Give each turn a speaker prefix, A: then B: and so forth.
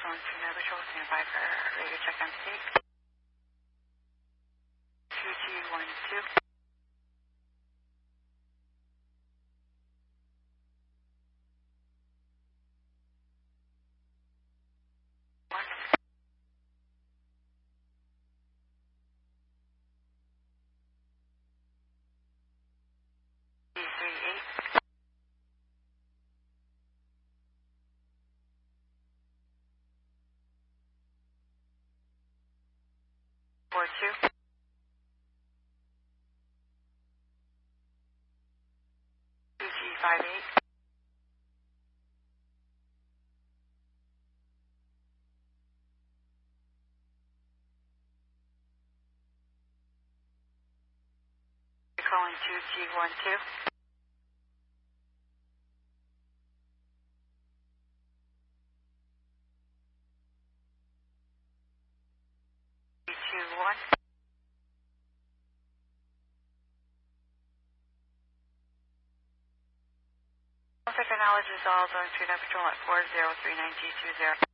A: Phone 2 Nova Patrol, stand by for radio check on state. 2212. Four two. Two G 58. You're calling 2G12. One. Technology is all going to Nova Patrol at 4039220.